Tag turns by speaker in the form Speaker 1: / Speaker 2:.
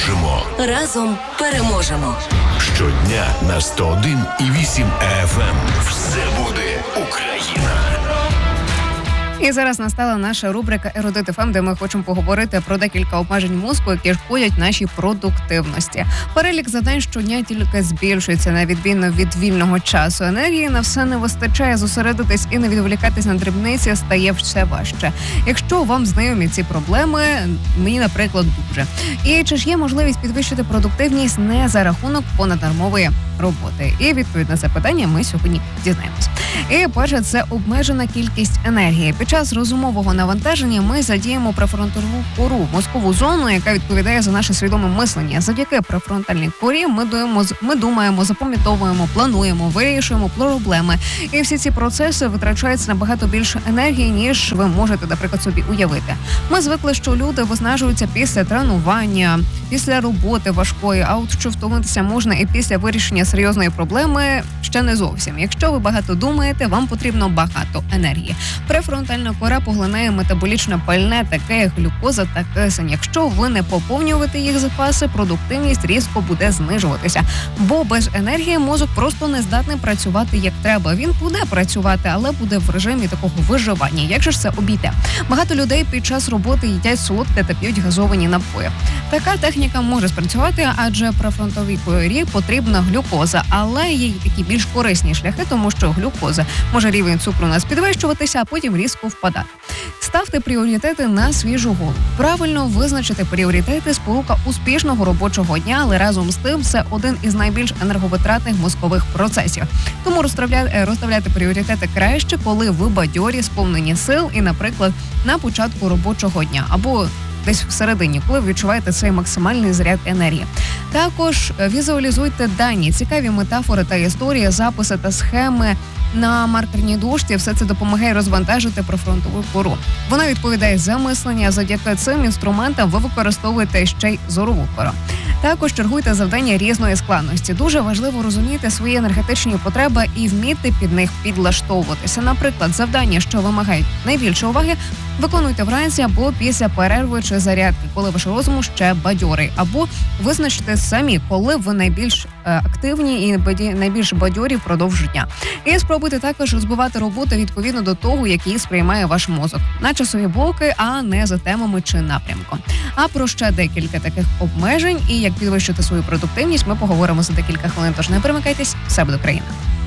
Speaker 1: можемо.
Speaker 2: Разом переможемо.
Speaker 1: Щодня на 101,8 FM. Все буде Україна.
Speaker 3: І зараз настала наша рубрика «Ерудит ФМ», де ми хочемо поговорити про декілька обмежень мозку, які шкодять нашій продуктивності. Перелік завдань щодня тільки збільшується, на відміну від вільного часу. Енергії на все не вистачає, зосередитись і не відволікатись на дрібниці стає все важче. Якщо вам знайомі ці проблеми, мені, наприклад, дуже. І чи ж є можливість підвищити продуктивність не за рахунок понаднормової роботи? І відповідь на це питання ми сьогодні дізнаємось. І перше, це обмежена кількість енергії. Під час розумового навантаження ми задіємо префронтову кору, мозкову зону, яка відповідає за наше свідоме мислення. Завдяки префронтальній корі ми думаємо, запам'ятовуємо, плануємо, вирішуємо проблеми. І всі ці процеси витрачаються набагато більше енергії, ніж ви можете, наприклад, собі уявити. Ми звикли, що люди виснажуються після тренування, після роботи важкої, а от що втомитися можна і після вирішення серйозної проблеми ще не зовсім. Якщо ви багато думаєте, вам потрібно багато енергії. Префронтальна кора поглинає метаболічне пальне, таке як глюкоза та кисень. Якщо ви не поповнюєте їх запаси, продуктивність різко буде знижуватися. Бо без енергії мозок просто не здатний працювати як треба. Він буде працювати, але буде в режимі такого виживання. Як же ж це обійти? Багато людей під час роботи їдять солодке та п'ють газовані напої. Така техніка може спрацювати, адже префронтовій корі потрібна глюкоза, але є й такі більш корисні шляхи, тому що глюкоза може рівень цукру у нас підвищуватися, а потім різко впадати. Ставте пріоритети на свіжу голову. Правильно визначити пріоритети – спорука успішного робочого дня, але разом з тим це один із найбільш енерговитратних мозкових процесів. Тому розставляйте пріоритети краще, коли ви бадьорі, сповнені сил і, наприклад, на початку робочого дня або десь всередині, коли ви відчуваєте цей максимальний заряд енергії. Також візуалізуйте дані, цікаві метафори та історії, записи та схеми на маркерній дошці. Все це допомагає розвантажити префронтову кору. Вона відповідає за мислення. Завдяки цим інструментам ви використовуєте ще й зорову кору. Також чергуйте завдання різної складності. Дуже важливо розуміти свої енергетичні потреби і вміти під них підлаштовуватися. Наприклад, завдання, що вимагають найбільше уваги, виконуйте вранці або після перерви чи зарядки, коли ваш розум ще бадьорий. Або визначте самі, коли ви найбільш активні і найбільш бадьорі впродовж дня. І спробуйте також розбивати роботу відповідно до того, як її сприймає ваш мозок. На часові блоки, а не за темами чи напрямком. А про ще декілька таких обмежень і як підвищити свою продуктивність ми поговоримо за декілька хвилин. Тож не перемикайтесь, все буде Україна.